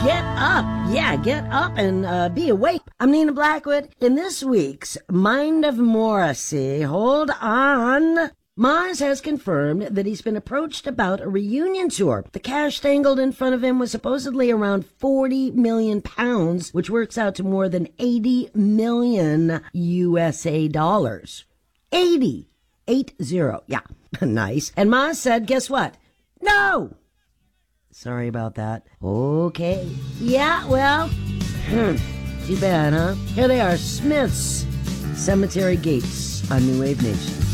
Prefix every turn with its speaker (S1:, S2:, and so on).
S1: Get up. Yeah, get up and be awake. I'm Nina Blackwood. In this week's Mind of Morrissey, hold on. Mars has confirmed that he's been approached about a reunion tour. The cash dangled in front of him was supposedly around 40 million pounds, which works out to more than 80 million USA dollars. 80. 80. Yeah, nice. And Mars said, guess what? No! Sorry about that. Okay. Yeah, well, too bad, huh? Here they are, Smiths, Cemetery Gates on New Wave Nation.